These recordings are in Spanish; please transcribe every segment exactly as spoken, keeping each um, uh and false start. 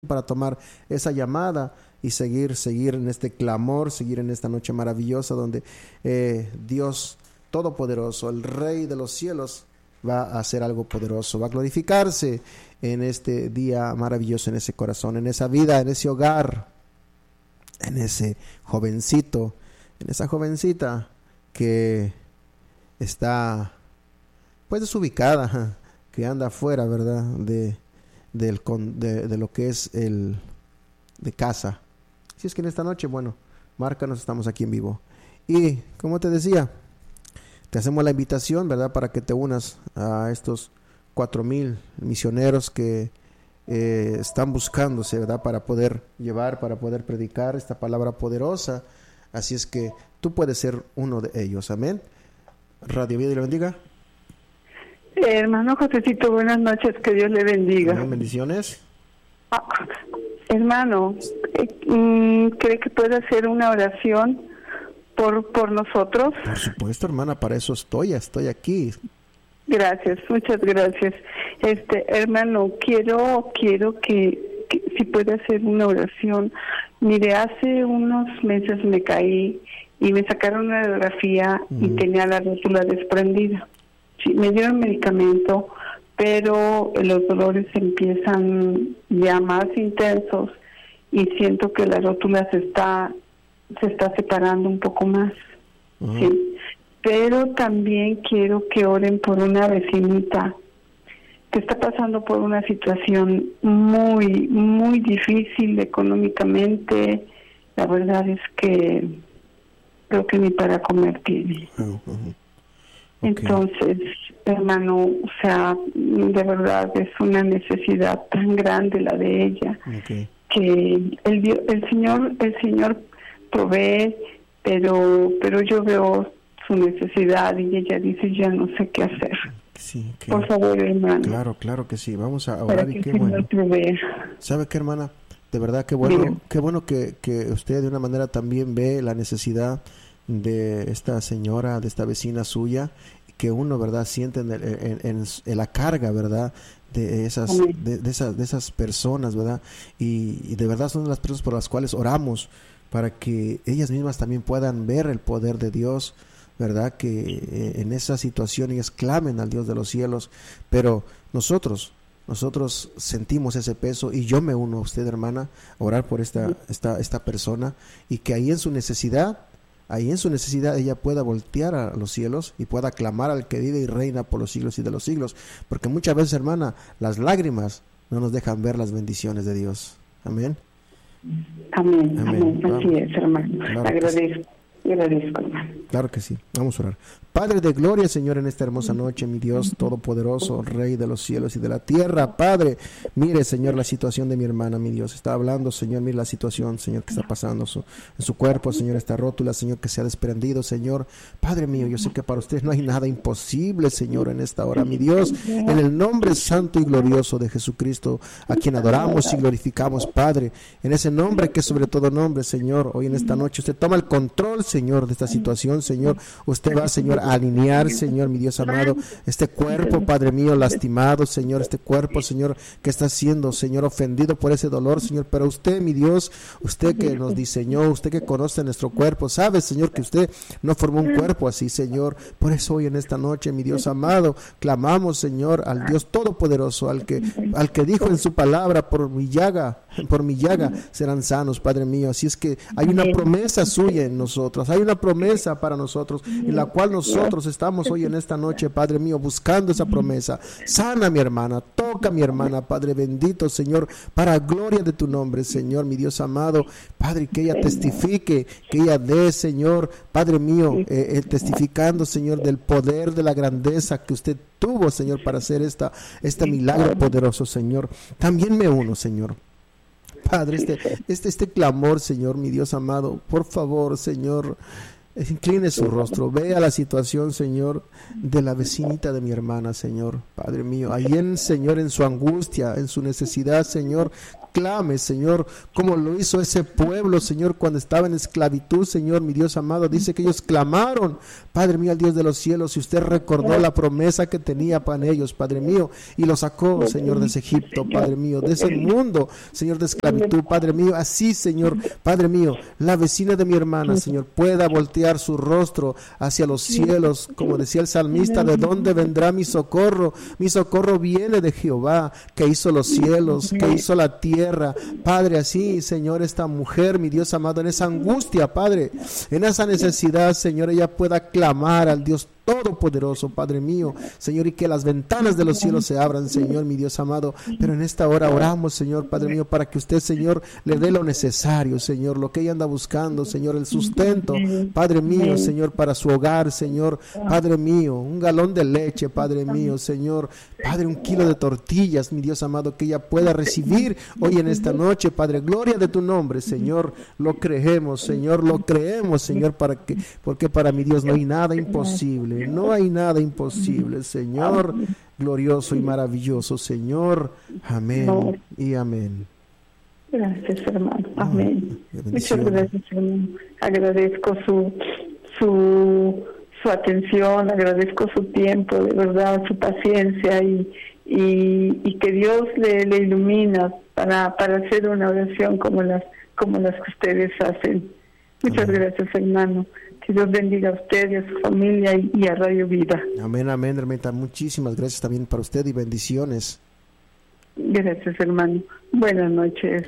para tomar esa llamada y seguir, seguir en este clamor, seguir en esta noche maravillosa donde eh, Dios Todopoderoso, el Rey de los cielos, va a hacer algo poderoso, va a glorificarse en este día maravilloso, en ese corazón, en esa vida, en ese hogar, en ese jovencito, en esa jovencita que está pues desubicada, que anda afuera, ¿verdad?, de, del, de, de lo que es el de casa. Si es que en esta noche, bueno, márcanos, estamos aquí en vivo. Y como te decía, te hacemos la invitación, ¿verdad?, para que te unas a estos cuatro mil misioneros que eh, están buscándose, ¿verdad?, para poder llevar, para poder predicar esta palabra poderosa. Así es que tú puedes ser uno de ellos. Amén. Radio Vida y le bendiga. Eh, hermano Josecito, buenas noches, que Dios le bendiga. Amén, bendiciones. Ah, hermano, eh, ¿cree que puede hacer una oración por por nosotros? Por supuesto, hermana, para eso estoy, estoy aquí. Gracias, muchas gracias. Este, hermano, quiero quiero que, que si puede hacer una oración. Mire, hace unos meses me caí y me sacaron una radiografía uh-huh. y tenía la rótula desprendida. Sí, me dieron medicamento, pero los dolores empiezan ya más intensos y siento que la rótula se está se está separando un poco más. Uh-huh. Sí. Pero también quiero que oren por una vecinita que está pasando por una situación muy, muy difícil económicamente. La verdad es que creo que ni para comer tiene. Uh-huh. Okay. Entonces, hermano, o sea, de verdad es una necesidad tan grande la de ella, okay. que el, el Señor, el Señor provee, pero, pero yo veo su necesidad y ella dice, ya no sé qué hacer. Sí, que, por favor, hermano. Claro, claro que sí. Vamos a orar y qué bueno. Provee. ¿Sabe qué, hermana? De verdad, qué bueno, Bien. qué bueno que, que usted de una manera también ve la necesidad de esta señora, de esta vecina suya, que uno, ¿verdad?, siente en, el, en, en, en la carga, ¿verdad?, de esas, de, de esas de esas personas, ¿verdad? Y, y de verdad son las personas por las cuales oramos, para que ellas mismas también puedan ver el poder de Dios, ¿verdad?, que eh, en esa situación ellas clamen al Dios de los cielos. Pero nosotros, nosotros sentimos ese peso, y yo me uno a usted, hermana, a orar por esta, esta, esta persona, y que ahí en su necesidad, ahí en su necesidad ella pueda voltear a los cielos y pueda clamar al que vive y reina por los siglos y de los siglos, porque muchas veces, hermana, las lágrimas no nos dejan ver las bendiciones de Dios. Amén. Amén, amén, amén. Así es, hermano. Claro, agradezco, sí. agradezco, hermano. Claro que sí. Vamos a orar. Padre de gloria, Señor, en esta hermosa noche, mi Dios todopoderoso, Rey de los cielos y de la tierra, Padre, mire, Señor, la situación de mi hermana, mi Dios, está hablando, Señor, mire la situación, Señor, que está pasando su, en su cuerpo, Señor, esta rótula, Señor, que se ha desprendido, Señor, Padre mío, yo sé que para usted no hay nada imposible, Señor, en esta hora, mi Dios, en el nombre santo y glorioso de Jesucristo, a quien adoramos y glorificamos, Padre, en ese nombre que es sobre todo nombre, Señor, hoy en esta noche, usted toma el control, Señor, de esta situación, Señor, usted va, Señor, a alinear, Señor, mi Dios amado, este cuerpo, Padre mío, lastimado, Señor, este cuerpo, Señor, que está siendo, Señor, ofendido por ese dolor, Señor, pero usted, mi Dios, usted que nos diseñó, usted que conoce nuestro cuerpo, sabe, Señor, que usted no formó un cuerpo así, Señor, por eso hoy en esta noche, mi Dios amado, clamamos, Señor, al Dios Todopoderoso, al que, al que dijo en su palabra, por mi llaga, por mi llaga serán sanos, Padre mío, así es que hay una promesa suya en nosotros, hay una promesa para nosotros, en la cual nosotros estamos hoy en esta noche, Padre mío, buscando esa promesa. Sana mi hermana, toca mi hermana, Padre bendito, Señor, para gloria de tu nombre, Señor, mi Dios amado, Padre, que ella testifique, que ella dé, Señor, Padre mío, eh, eh, testificando, Señor, del poder, de la grandeza que usted tuvo, Señor, para hacer esta, este milagro poderoso, Señor. También me uno, Señor. Padre, este, este, este clamor, Señor, mi Dios amado, por favor, Señor, incline su rostro, vea la situación, Señor, de la vecinita de mi hermana, Señor, Padre mío, ahí en, Señor, en su angustia, en su necesidad, Señor, clame, Señor, como lo hizo ese pueblo, Señor, cuando estaba en esclavitud, Señor, mi Dios amado. Dice que ellos clamaron, Padre mío, al Dios de los cielos, y usted recordó la promesa que tenía para ellos, Padre mío, y lo sacó, Señor, de ese Egipto, Padre mío, de ese mundo, Señor, de esclavitud, Padre mío. Así, Señor, Padre mío, la vecina de mi hermana, Señor, pueda voltear su rostro hacia los cielos, como decía el salmista, ¿de dónde vendrá mi socorro? Mi socorro viene de Jehová, que hizo los cielos, que hizo la tierra. Padre, así, Señor, esta mujer, mi Dios amado, en esa angustia, Padre, en esa necesidad, Señor, ella pueda clamar al Dios Todopoderoso, Padre mío, Señor, y que las ventanas de los cielos se abran, Señor, mi Dios amado. Pero en esta hora oramos, Señor, Padre mío, para que usted, Señor, le dé lo necesario, Señor, lo que ella anda buscando, Señor, el sustento, Padre mío, Señor, para su hogar, Señor, Padre mío, un galón de leche, Padre mío, Señor, Padre, un kilo de tortillas, mi Dios amado, que ella pueda recibir hoy en esta noche, Padre. Gloria de tu nombre, Señor, lo creemos, Señor, lo creemos, Señor, para que, porque para mi Dios no hay nada imposible. No hay nada imposible, Señor, glorioso y maravilloso, Señor. Amén y amén. Gracias, hermano. Amén. Muchas gracias, hermano. Agradezco su, su, su atención, agradezco su tiempo, de verdad, su paciencia y, y, y que Dios le, le ilumina para, para hacer una oración como las, como las que ustedes hacen. Muchas amén. Gracias, hermano. Que Dios bendiga a usted y a su familia y, y a Radio Vida. Amén, amén, hermanita. Muchísimas gracias también para usted y bendiciones. Gracias, hermano. Buenas noches.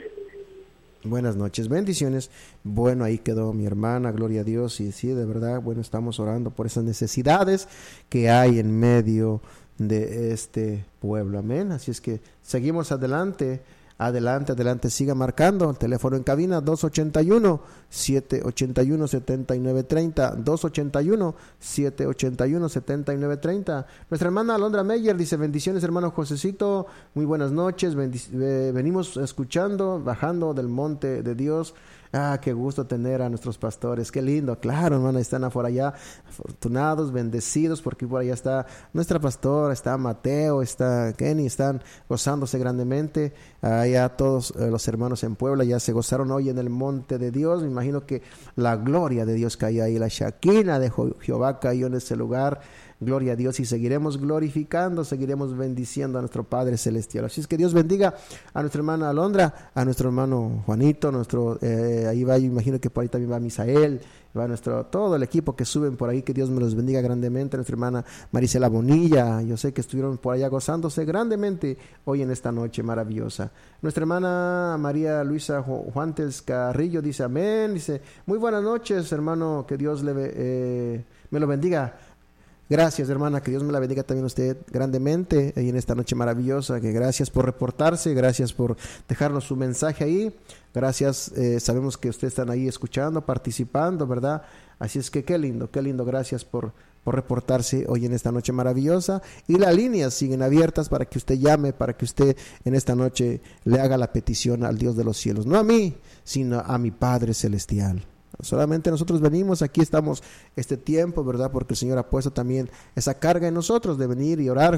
Buenas noches, bendiciones. Bueno, ahí quedó mi hermana, gloria a Dios. Y sí, de verdad, bueno, estamos orando por esas necesidades que hay en medio de este pueblo. Amén. Así es que seguimos adelante. Adelante, adelante, siga marcando el teléfono en cabina dos ochenta y uno, siete ochenta y uno, setenta y nueve treinta, dos ochenta y uno, siete ochenta y uno, setenta y nueve treinta. Nuestra hermana Alondra Meyer dice: bendiciones, hermano Josecito, muy buenas noches, Bendic- eh, venimos escuchando, bajando del monte de Dios. Ah, qué gusto tener a nuestros pastores, qué lindo, claro, hermano, están por allá, afortunados, bendecidos, porque por allá está nuestra pastora, está Mateo, está Kenny, están gozándose grandemente. Allá todos eh, los hermanos en Puebla ya se gozaron hoy en el monte de Dios. Me imagino que la gloria de Dios cayó ahí, la Shekinah de Jehová cayó en ese lugar. Gloria a Dios, y seguiremos glorificando, seguiremos bendiciendo a nuestro Padre Celestial. Así es que Dios bendiga a nuestra hermana Alondra, a nuestro hermano Juanito, nuestro eh, ahí va, yo imagino que por ahí también va Misael, va nuestro, todo el equipo que suben por ahí, que Dios me los bendiga grandemente. Nuestra hermana Marisela Bonilla, yo sé que estuvieron por allá gozándose grandemente hoy en esta noche maravillosa. Nuestra hermana María Luisa Juantes Carrillo dice amén, dice muy buenas noches, hermano, que Dios le eh, me lo bendiga. Gracias, hermana, que Dios me la bendiga también a usted grandemente y en esta noche maravillosa. Que gracias por reportarse, gracias por dejarnos su mensaje ahí. Gracias, eh, sabemos que ustedes están ahí escuchando, participando, ¿verdad? Así es que qué lindo, qué lindo. Gracias por, por reportarse hoy en esta noche maravillosa. Y las líneas siguen abiertas para que usted llame, para que usted en esta noche le haga la petición al Dios de los cielos. No a mí, sino a mi Padre Celestial. Solamente nosotros venimos, aquí estamos este tiempo, ¿verdad? Porque el Señor ha puesto también esa carga en nosotros de venir y orar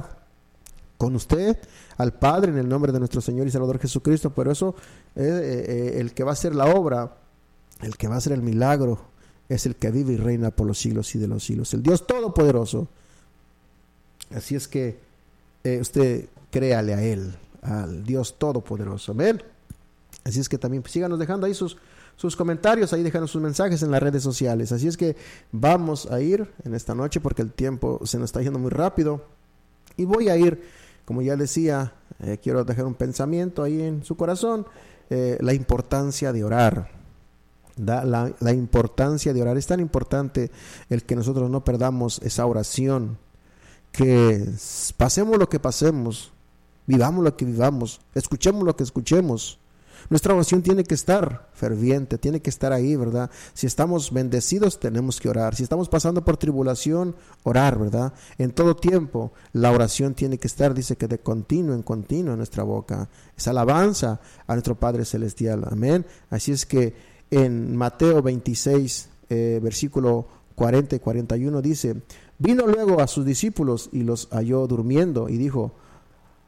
con usted al Padre en el nombre de nuestro Señor y Salvador Jesucristo. Pero eso, eh, eh, el que va a hacer la obra, el que va a hacer el milagro, es el que vive y reina por los siglos y de los siglos, el Dios Todopoderoso. Así es que eh, usted créale a Él, al Dios Todopoderoso. Amén. Así es que también síganos dejando ahí sus sus comentarios, ahí déjanos sus mensajes en las redes sociales. Así es que vamos a ir en esta noche porque el tiempo se nos está yendo muy rápido. Y voy a ir, como ya decía, eh, quiero dejar un pensamiento ahí en su corazón, eh, la importancia de orar. Da, la, la importancia de orar. Es tan importante el que nosotros no perdamos esa oración, que pasemos lo que pasemos, vivamos lo que vivamos, escuchemos lo que escuchemos. Nuestra oración tiene que estar ferviente, tiene que estar ahí, ¿verdad? Si estamos bendecidos, tenemos que orar. Si estamos pasando por tribulación, orar, ¿verdad? En todo tiempo, la oración tiene que estar, dice que de continuo en continuo en nuestra boca. Es alabanza a nuestro Padre Celestial. Amén. Así es que en Mateo veintiséis, eh, versículo cuarenta y cuarenta y uno dice: vino luego a sus discípulos y los halló durmiendo y dijo: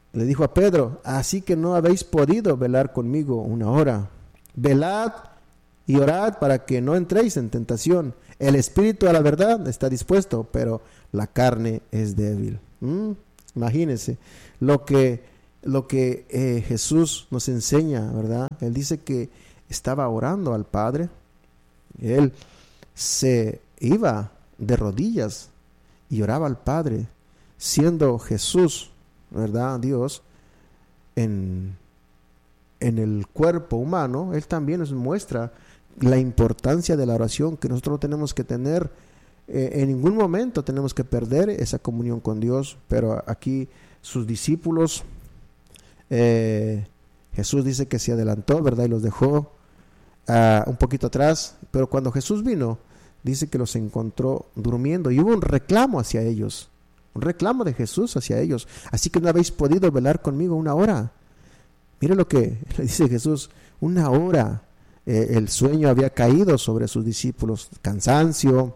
le dijo a Pedro, así que no habéis podido velar conmigo una hora. Velad y orad para que no entréis en tentación. El espíritu a la verdad está dispuesto, pero la carne es débil. ¿Mm? Imagínense lo que, lo que eh, Jesús nos enseña, ¿verdad? Él dice que estaba orando al Padre. Él se iba de rodillas y oraba al Padre, siendo Jesús, ¿verdad? Dios, en, en el cuerpo humano. Él también nos muestra la importancia de la oración, que nosotros tenemos que tener, eh, en ningún momento tenemos que perder esa comunión con Dios. Pero aquí sus discípulos, eh, Jesús dice que se adelantó, ¿verdad? Y los dejó uh, un poquito atrás, pero cuando Jesús vino, dice que los encontró durmiendo y hubo un reclamo hacia ellos, un reclamo de Jesús hacia ellos. Así que no habéis podido velar conmigo una hora. Mire lo que le dice Jesús, una hora. Eh, el sueño había caído sobre sus discípulos, cansancio,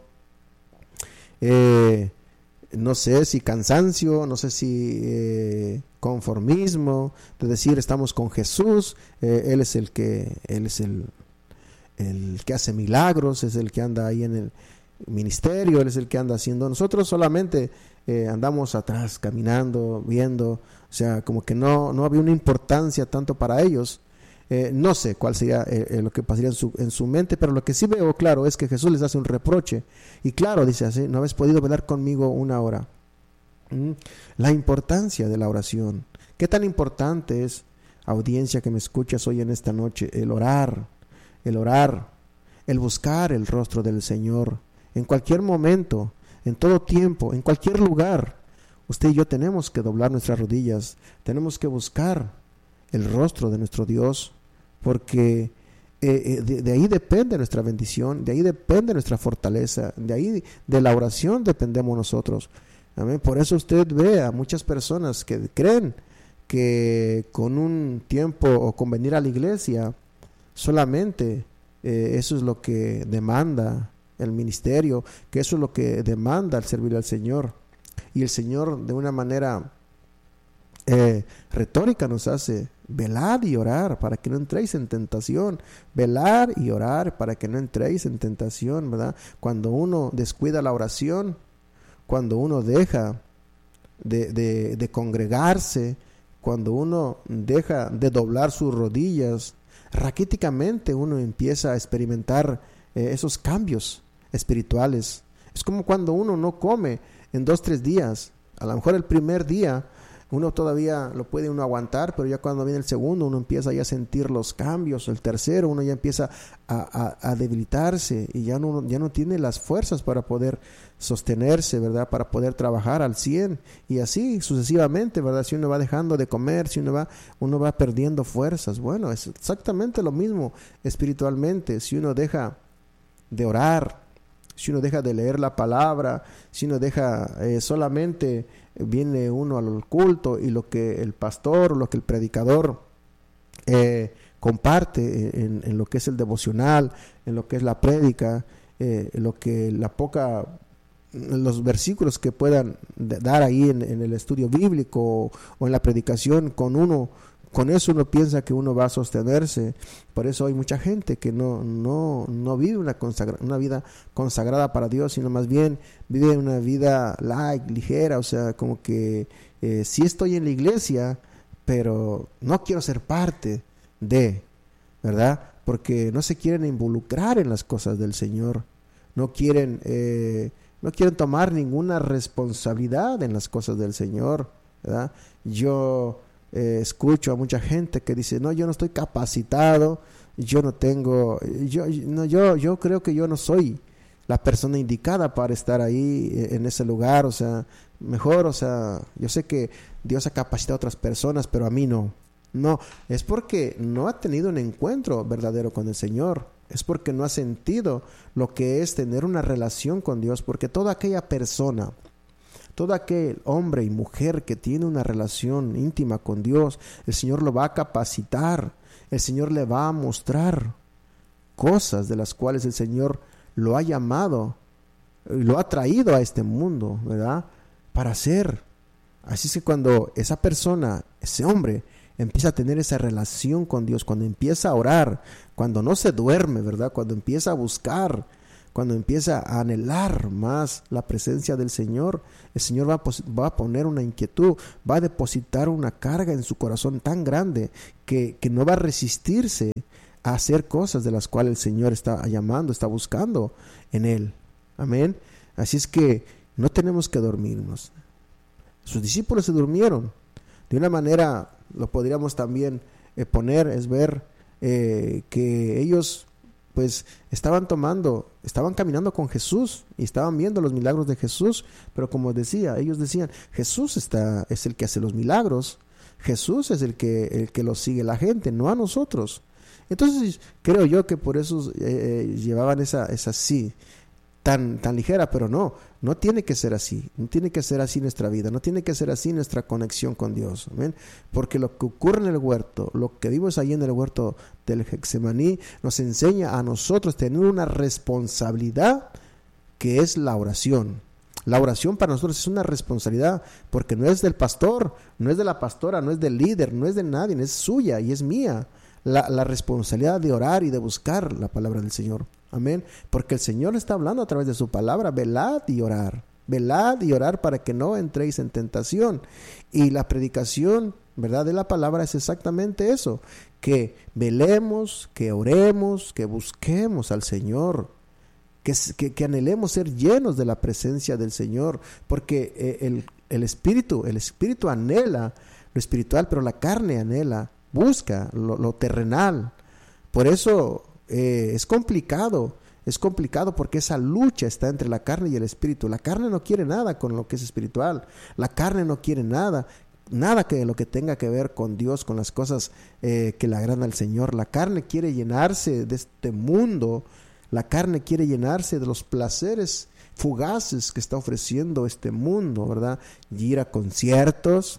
eh, no sé si cansancio, no sé si eh, conformismo, de decir estamos con Jesús, eh, Él es el que, Él es el, el que hace milagros, es el que anda ahí en el ministerio, Él es el que anda haciendo. Nosotros solamente eh, andamos atrás, caminando, viendo, o sea, como que no, no había una importancia tanto para ellos. Eh, no sé cuál sería eh, eh, lo que pasaría en su, en su mente, pero lo que sí veo claro es que Jesús les hace un reproche. Y claro, dice así, no habéis podido velar conmigo una hora. ¿Mm? La importancia de la oración. ¿Qué tan importante es, audiencia que me escuchas hoy en esta noche, el orar, el orar, el buscar el rostro del Señor en cualquier momento, en todo tiempo, en cualquier lugar? Usted y yo tenemos que doblar nuestras rodillas, tenemos que buscar el rostro de nuestro Dios, porque eh, de, de ahí depende nuestra bendición, de ahí depende nuestra fortaleza, de ahí de la oración dependemos nosotros. Amén. Por eso usted ve a muchas personas que creen que con un tiempo o con venir a la iglesia solamente eh, eso es lo que demanda el ministerio, que eso es lo que demanda el servir al Señor. Y el Señor de una manera eh, retórica nos hace velar y orar para que no entréis en tentación, velar y orar para que no entréis en tentación, ¿verdad? Cuando uno descuida la oración, cuando uno deja de, de, de congregarse, cuando uno deja de doblar sus rodillas, raquíticamente uno empieza a experimentar eh, esos cambios espirituales. Es como cuando uno no come en dos, tres días. A lo mejor el primer día uno todavía lo puede uno aguantar, pero ya cuando viene el segundo uno empieza ya a sentir los cambios. El tercero uno ya empieza a, a, a debilitarse y ya no, ya no tiene las fuerzas para poder sostenerse, ¿verdad? Para poder trabajar al cien y así sucesivamente, ¿verdad? Si uno va dejando de comer, si uno va, uno va perdiendo fuerzas. Bueno, es exactamente lo mismo espiritualmente. Si uno deja de orar, si uno deja de leer la palabra, si uno deja eh, solamente viene uno al culto y lo que el pastor, lo que el predicador eh, comparte en, en lo que es el devocional, en lo que es la prédica, eh, en lo que la poca, los versículos que puedan dar ahí en, en el estudio bíblico o, o en la predicación, con uno con eso uno piensa que uno va a sostenerse. Por eso hay mucha gente que no, no, no vive una, consagra, una vida consagrada para Dios, sino más bien vive una vida light, ligera, o sea, como que eh, sí estoy en la iglesia, pero no quiero ser parte de, ¿verdad? Porque no se quieren involucrar en las cosas del Señor, no quieren, eh, no quieren tomar ninguna responsabilidad en las cosas del Señor, ¿verdad? Yo Eh, escucho a mucha gente que dice, no, yo no estoy capacitado, yo no tengo, yo, no, yo, yo creo que yo no soy la persona indicada para estar ahí en ese lugar, o sea, mejor, o sea, yo sé que Dios ha capacitado a otras personas, pero a mí no. No, es porque no ha tenido un encuentro verdadero con el Señor, es porque no ha sentido lo que es tener una relación con Dios, porque toda aquella persona, todo aquel hombre y mujer que tiene una relación íntima con Dios, el Señor lo va a capacitar, el Señor le va a mostrar cosas de las cuales el Señor lo ha llamado, lo ha traído a este mundo, ¿verdad? Para hacer, Así es que cuando esa persona, ese hombre, empieza a tener esa relación con Dios, cuando empieza a orar, cuando no se duerme, ¿verdad? Cuando empieza a buscar, cuando empieza a anhelar más la presencia del Señor, el Señor va a, va a poner una inquietud, va a depositar una carga en su corazón tan grande que, que no va a resistirse a hacer cosas de las cuales el Señor está llamando, está buscando en él. Amén. Así es que no tenemos que dormirnos. Sus discípulos se durmieron. De una manera, lo podríamos también eh, poner, es ver eh, que ellos pues estaban tomando, estaban caminando con Jesús y estaban viendo los milagros de Jesús, pero como decía, ellos decían, Jesús está, es el que hace los milagros, Jesús es el que, el que los sigue la gente, no a nosotros. Entonces creo yo que por eso eh, llevaban esa, esa sí, tan, tan ligera, pero no, no tiene que ser así, no tiene que ser así nuestra vida, no tiene que ser así nuestra conexión con Dios, ¿amén? Porque lo que ocurre en el huerto, lo que vimos ahí en el huerto del Getsemaní, nos enseña a nosotros tener una responsabilidad que es la oración. La oración para nosotros es una responsabilidad, porque no es del pastor, no es de la pastora, no es del líder, no es de nadie, es suya y es mía. La, la responsabilidad de orar y de buscar la palabra del Señor. Amén. Porque el Señor está hablando a través de su palabra. Velad y orar. Velad y orar para que no entréis en tentación. Y la predicación, ¿verdad?, de la palabra es exactamente eso. Que velemos, que oremos, que busquemos al Señor. Que, que, que anhelemos ser llenos de la presencia del Señor. Porque eh, el, el Espíritu, el Espíritu anhela lo espiritual, pero la carne anhela, busca lo, lo terrenal. Por eso eh, es complicado, es complicado porque esa lucha está entre la carne y el espíritu. La carne no quiere nada con lo que es espiritual. La carne no quiere nada, nada que lo que tenga que ver con Dios, con las cosas eh, que le agradan al Señor. La carne quiere llenarse de este mundo. La carne quiere llenarse de los placeres fugaces que está ofreciendo este mundo, ¿verdad? Y ir a conciertos,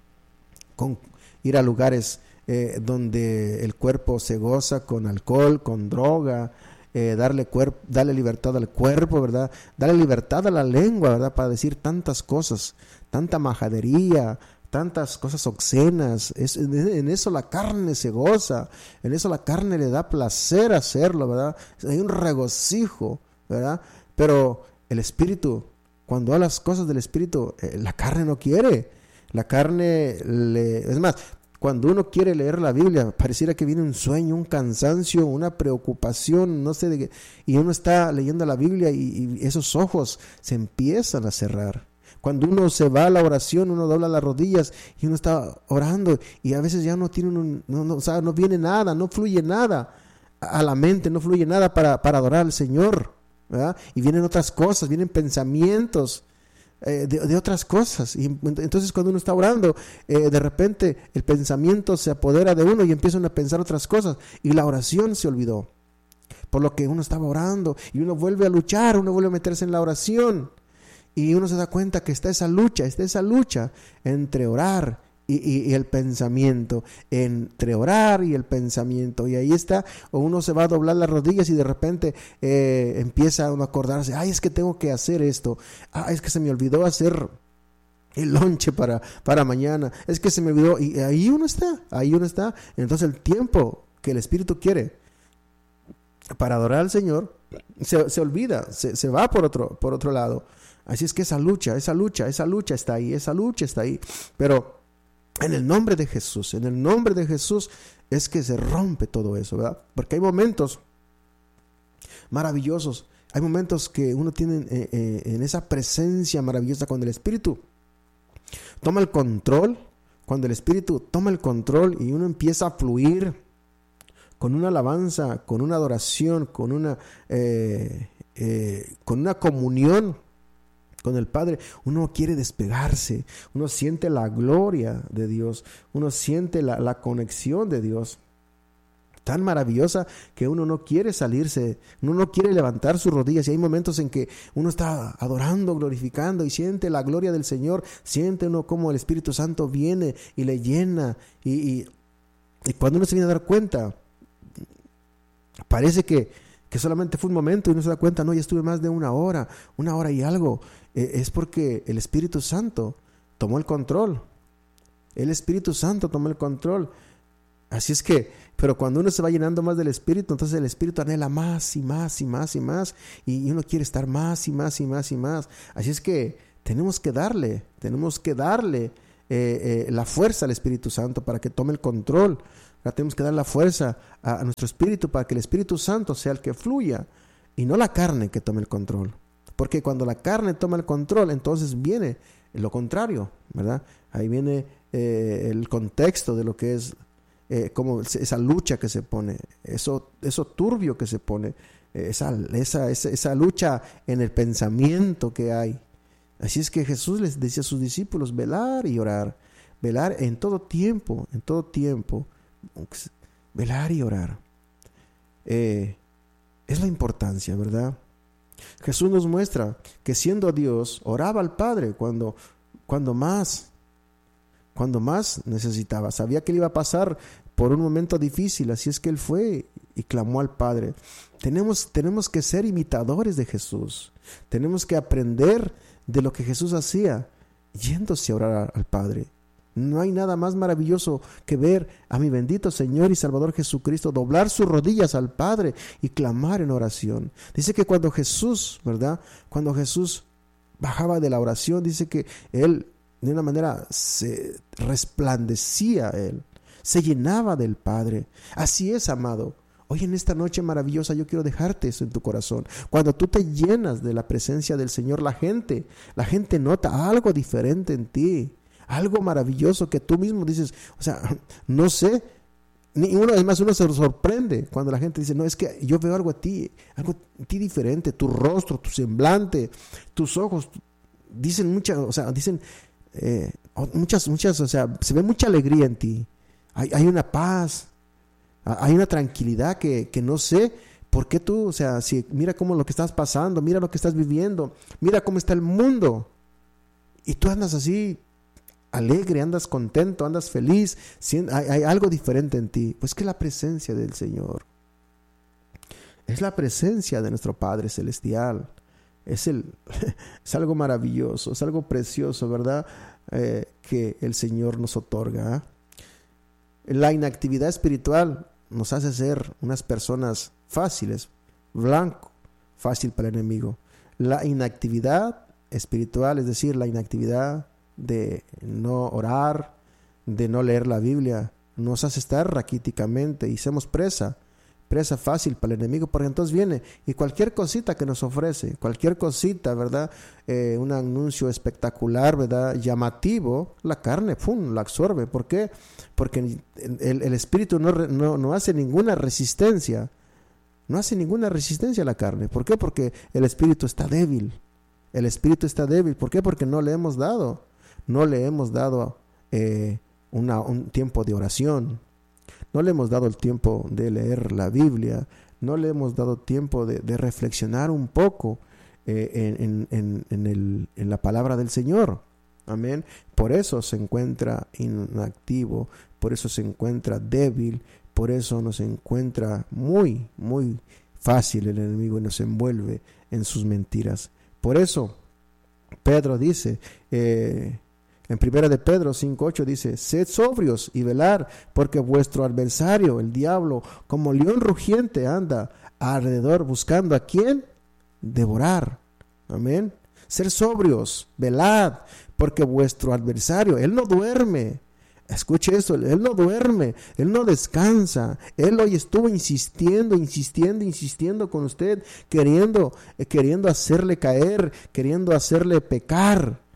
con, ir a lugares Eh, donde el cuerpo se goza con alcohol, con droga, eh, darle, cuerp- darle libertad al cuerpo, ¿verdad? Darle libertad a la lengua, ¿verdad? Para decir tantas cosas, tanta majadería, tantas cosas obscenas. Es, en, en eso la carne se goza, en eso la carne le da placer hacerlo, ¿verdad? Hay un regocijo, ¿verdad? Pero el espíritu, cuando a las cosas del espíritu, eh, la carne no quiere. La carne le... Es más, cuando uno quiere leer la Biblia, pareciera que viene un sueño, un cansancio, una preocupación, no sé de qué, y uno está leyendo la Biblia y, y esos ojos se empiezan a cerrar. Cuando uno se va a la oración, uno dobla las rodillas y uno está orando y a veces ya no tiene un, no, no, o sea, no viene nada, no fluye nada a la mente, no fluye nada para, para adorar al Señor, ¿verdad? Y vienen otras cosas, vienen pensamientos Eh, de, de otras cosas, y entonces cuando uno está orando, eh, de repente el pensamiento se apodera de uno y empiezan a pensar otras cosas y la oración se olvidó por lo que uno estaba orando, y uno vuelve a luchar, uno vuelve a meterse en la oración y uno se da cuenta que está esa lucha, está esa lucha entre orar Y, y, y el pensamiento, entre orar y el pensamiento, y ahí está, o uno se va a doblar las rodillas y de repente eh, empieza uno a acordarse, ay, es que tengo que hacer esto, ah, es que se me olvidó hacer el lonche para, para mañana, es que se me olvidó, y ahí uno está, ahí uno está, entonces el tiempo que el Espíritu quiere para adorar al Señor, se, se olvida, se, se va por otro, por otro lado. Así es que esa lucha, esa lucha, esa lucha está ahí, esa lucha está ahí, pero en el nombre de Jesús, en el nombre de Jesús es que se rompe todo eso, ¿verdad? Porque hay momentos maravillosos, hay momentos que uno tiene eh, eh, en esa presencia maravillosa cuando el Espíritu toma el control, cuando el Espíritu toma el control y uno empieza a fluir con una alabanza, con una adoración, con una, eh, eh, con una comunión con el Padre. Uno quiere despegarse, uno siente la gloria de Dios, uno siente la, la conexión de Dios tan maravillosa que uno no quiere salirse, uno no quiere levantar sus rodillas, y hay momentos en que uno está adorando, glorificando y siente la gloria del Señor, siente uno como el Espíritu Santo viene y le llena, y, y, y cuando uno se viene a dar cuenta, parece que que solamente fue un momento y uno se da cuenta, no, ya estuve más de una hora, una hora y algo. Eh, es porque el Espíritu Santo tomó el control. El Espíritu Santo tomó el control. Así es que, pero cuando uno se va llenando más del Espíritu, entonces el Espíritu anhela más y más y más y más, y uno quiere estar más y más y más y más. Así es que tenemos que darle, tenemos que darle eh, eh, la fuerza al Espíritu Santo para que tome el control. Ahora tenemos que dar la fuerza a, a nuestro Espíritu para que el Espíritu Santo sea el que fluya y no la carne que tome el control. Porque cuando la carne toma el control, entonces viene lo contrario, ¿verdad? Ahí viene eh, el contexto de lo que es Eh, como esa lucha que se pone, eso, eso turbio que se pone, eh, esa, esa, esa, esa lucha en el pensamiento que hay. Así es que Jesús les decía a sus discípulos, velar y orar, velar en todo tiempo, en todo tiempo, velar y orar. Eh, es la importancia, ¿verdad? Jesús nos muestra que siendo Dios, oraba al Padre cuando, cuando más Cuando más necesitaba, sabía que él iba a pasar por un momento difícil, así es que él fue y clamó al Padre. Tenemos, tenemos que ser imitadores de Jesús, tenemos que aprender de lo que Jesús hacía, yéndose a orar al Padre. No hay nada más maravilloso que ver a mi bendito Señor y Salvador Jesucristo doblar sus rodillas al Padre y clamar en oración. Dice que cuando Jesús, ¿verdad? Cuando Jesús bajaba de la oración, dice que él de una manera se resplandecía él, se llenaba del Padre. Así es, amado. Hoy en esta noche maravillosa yo quiero dejarte eso en tu corazón. Cuando tú te llenas de la presencia del Señor, la gente, la gente nota algo diferente en ti, algo maravilloso que tú mismo dices, o sea, no sé, ni uno, además uno se sorprende cuando la gente dice, no, es que yo veo algo a ti, algo en ti diferente, tu rostro, tu semblante, tus ojos, dicen muchas, o sea, dicen Eh, muchas, muchas, o sea, se ve mucha alegría en ti. Hay, hay una paz, hay una tranquilidad que, que no sé por qué tú, o sea, si mira cómo lo que estás pasando, mira lo que estás viviendo, mira cómo está el mundo. Y tú andas así, alegre, andas contento, andas feliz, hay, hay algo diferente en ti. Pues que la presencia del Señor. Es la presencia de nuestro Padre Celestial. Es, el, es algo maravilloso, es algo precioso, ¿verdad? Eh, que el Señor nos otorga. ¿eh? La inactividad espiritual nos hace ser unas personas fáciles, blanco, fácil para el enemigo. La inactividad espiritual, es decir, la inactividad de no orar, de no leer la Biblia, nos hace estar raquíticamente y somos presa. presa fácil para el enemigo, porque entonces viene y cualquier cosita que nos ofrece, cualquier cosita, ¿verdad? Eh, un anuncio espectacular, ¿verdad? Llamativo, la carne, ¡pum!, la absorbe. ¿Por qué? Porque el, el espíritu no, no, no hace ninguna resistencia, no hace ninguna resistencia a la carne. ¿Por qué? Porque el espíritu está débil, el espíritu está débil. ¿Por qué? Porque no le hemos dado, no le hemos dado eh, una, un tiempo de oración. No le hemos dado el tiempo de leer la Biblia, no le hemos dado tiempo de, de reflexionar un poco eh, en, en, en, el, en la palabra del Señor. Amén. Por eso se encuentra inactivo, por eso se encuentra débil, por eso nos encuentra muy, muy fácil el enemigo y nos envuelve en sus mentiras. Por eso Pedro dice, eh, en primera de Pedro cinco ocho dice, sed sobrios y velar, porque vuestro adversario, el diablo, como león rugiente anda alrededor buscando a quién devorar. Amén. Ser sobrios, velad, porque vuestro adversario, él no duerme. Escuche esto, él no duerme, él no descansa. Él hoy estuvo insistiendo, insistiendo, insistiendo con usted, queriendo, eh, queriendo hacerle caer, queriendo hacerle pecar.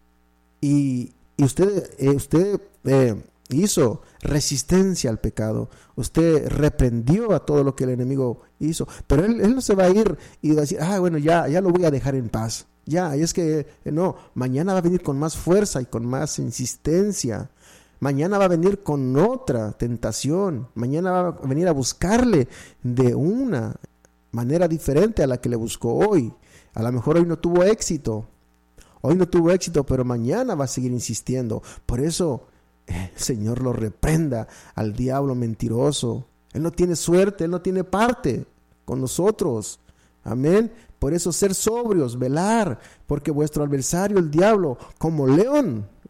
Y, y usted, eh, usted eh, hizo resistencia al pecado. Usted reprendió a todo lo que el enemigo hizo. Pero él, él no se va a ir y va a decir, ah, bueno, ya, ya lo voy a dejar en paz. Ya, y es que eh, no, mañana va a venir con más fuerza y con más insistencia. Mañana va a venir con otra tentación. Mañana va a venir a buscarle de una manera diferente a la que le buscó hoy. A lo mejor hoy no tuvo éxito. Hoy no tuvo éxito, pero mañana va a seguir insistiendo. Por eso el Señor lo reprenda al diablo mentiroso. Él no tiene suerte, él no tiene parte con nosotros. Amén. Por eso ser sobrios, velar, porque vuestro adversario, el diablo, como león,